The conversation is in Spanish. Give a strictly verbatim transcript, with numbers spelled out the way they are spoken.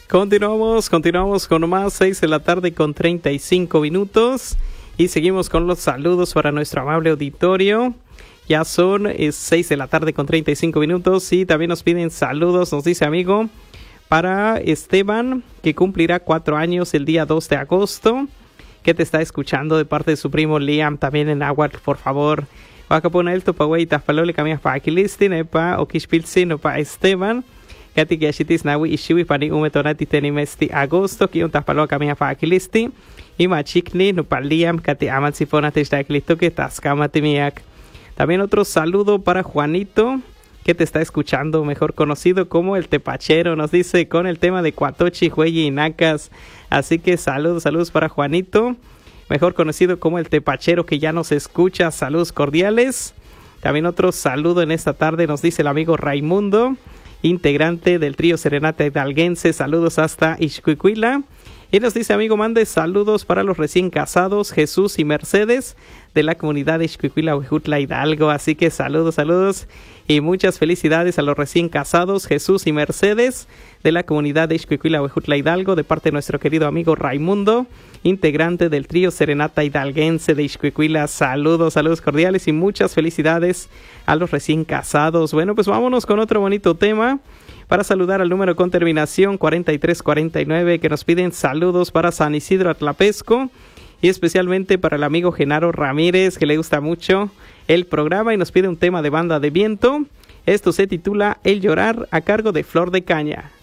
Continuamos, continuamos con más, seis de la tarde con treinta y cinco minutos. Y seguimos con los saludos para nuestro amable auditorio. Ya son eh, seis de la tarde con treinta y cinco minutos. Y también nos piden saludos, nos dice amigo, para Esteban, que cumplirá cuatro años el día dos de agosto. Que te está escuchando de parte de su primo Liam, también en Aguas, por favor. Wakaponel topaway tafalole kamias pa Akilistin, epa okishpilsin pa Esteban. Kati kiashitis nawi ishiwi pani umetonati tenimesti agosto ki un tafalo kamias pa Akilisti. Y machikni no pa Liam kati aman sifona teshtaklisto que taskamati miak. También otro saludo para Juanito, que te está escuchando, mejor conocido como el Tepachero, nos dice, con el tema de Cuatochi, Jueyi y Nacas. Así que saludos, saludos para Juanito, mejor conocido como el Tepachero, que ya nos escucha. Saludos cordiales. También otro saludo en esta tarde nos dice el amigo Raimundo, integrante del trío Serenata Hidalguense. Saludos hasta Ixcuicuila. Y nos dice, amigo, mande saludos para los recién casados Jesús y Mercedes de la comunidad de Ixcuicuila, Huejutla, Hidalgo. Así que saludos, saludos y muchas felicidades a los recién casados Jesús y Mercedes de la comunidad de Ixcuicuila, Huejutla, Hidalgo, de parte de nuestro querido amigo Raimundo, integrante del trío Serenata Hidalguense de Ixcuicuila. Saludos, saludos cordiales y muchas felicidades a los recién casados. Bueno, pues vámonos con otro bonito tema. Para saludar al número con terminación cuarenta y tres cuarenta y nueve, que nos piden saludos para San Isidro Atlapesco y especialmente para el amigo Genaro Ramírez, que le gusta mucho el programa y nos pide un tema de Banda de Viento. Esto se titula El Llorar, a cargo de Flor de Caña.